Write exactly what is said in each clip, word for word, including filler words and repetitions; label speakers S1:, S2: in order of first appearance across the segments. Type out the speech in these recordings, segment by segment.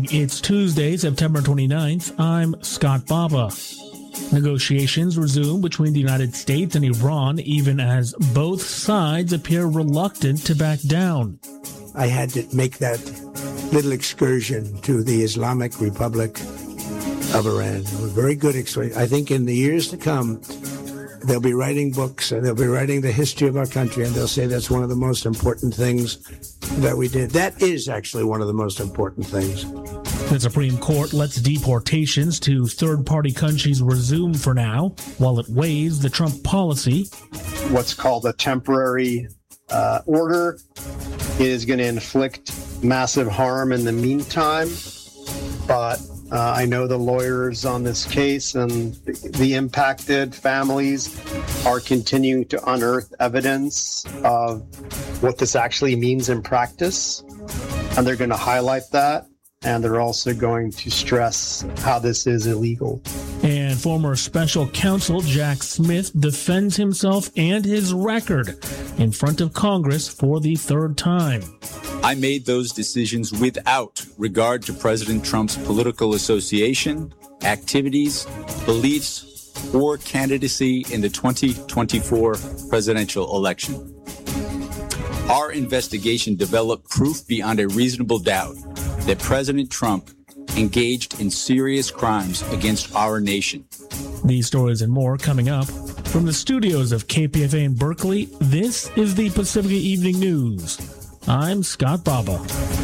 S1: morning. It's Tuesday, September twenty-ninth. I'm Scott Baba. Negotiations resume between the United States and Iran, even as both sides appear reluctant to back down.
S2: I had to make that little excursion to the Islamic Republic of Iran. It was very good excursion. I think in the years to come, they'll be writing books and they'll be writing the history of our country, and they'll say that's one of the most important things that we did. That is actually one of the most important things.
S1: The Supreme Court lets deportations to third-party countries resume for now, while it weighs the Trump policy.
S3: What's called a temporary uh, order is going to inflict massive harm in the meantime, but uh, I know the lawyers on this case and the impacted families are continuing to unearth evidence of what this actually means in practice, and they're going to highlight that. And they're also going to stress how this is illegal.
S1: And former special counsel Jack Smith defends himself and his record in front of Congress for the third time.
S4: I made those decisions without regard to President Trump's political association, activities, beliefs, or candidacy in the twenty twenty-four presidential election. Our investigation developed proof beyond a reasonable doubt that President Trump engaged in serious crimes against our nation.
S1: These stories and more coming up from the studios of K P F A in Berkeley. This is the Pacifica Evening News. I'm Scott Baba.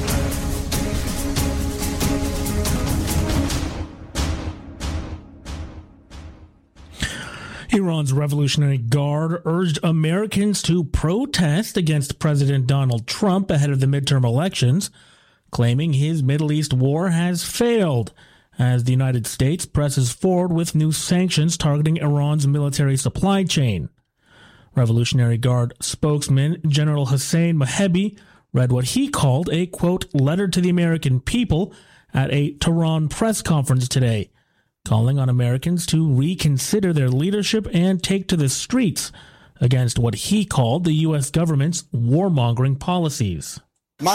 S1: Iran's Revolutionary Guard urged Americans to protest against President Donald Trump ahead of the midterm elections, claiming his Middle East war has failed as the United States presses forward with new sanctions targeting Iran's military supply chain. Revolutionary Guard spokesman General Hossein Mohebi read what he called a, quote, letter to the American people at a Tehran press conference today, calling on Americans to reconsider their leadership and take to the streets against what he called the U S government's warmongering policies. I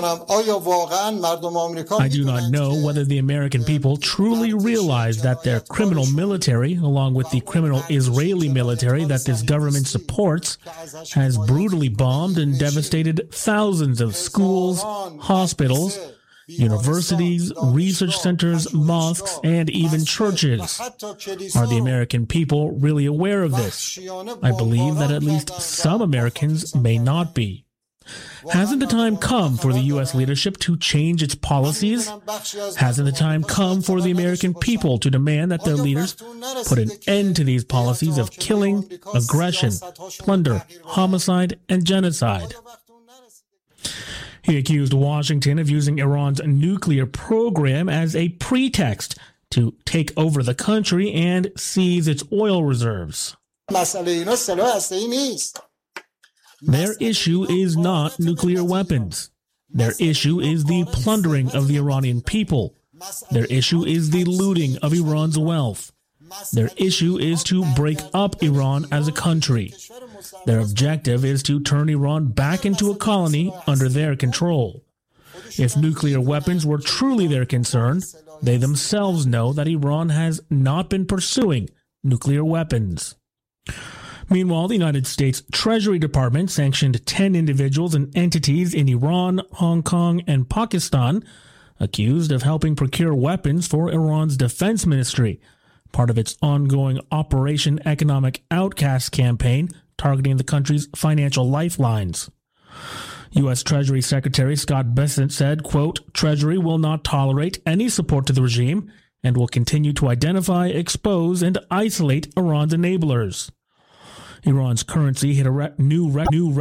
S1: do not know whether the American people truly realize that their criminal military, along with the criminal Israeli military that this government supports, has brutally bombed and devastated thousands of schools, hospitals, universities, research centers, mosques, and even churches. Are the American people really aware of this? I believe that at least some Americans may not be. Hasn't the time come for the U S leadership to change its policies? Hasn't the time come for the American people to demand that their leaders put an end to these policies of killing, aggression, plunder, homicide, and genocide? He accused Washington of using Iran's nuclear program as a pretext to take over the country and seize its oil reserves. Their issue is not nuclear weapons. Their issue is the plundering of the Iranian people. Their issue is the looting of Iran's wealth. Their issue is to break up Iran as a country. Their objective is to turn Iran back into a colony under their control. If nuclear weapons were truly their concern, they themselves know that Iran has not been pursuing nuclear weapons. Meanwhile, the United States Treasury Department sanctioned ten individuals and entities in Iran, Hong Kong, and Pakistan accused of helping procure weapons for Iran's defense ministry, part of its ongoing Operation Economic Outcast campaign targeting the country's financial lifelines. U S. Treasury Secretary Scott Bessent said, quote, Treasury will not tolerate any support to the regime and will continue to identify, expose, and isolate Iran's enablers. Iran's currency hit a re- new, re- new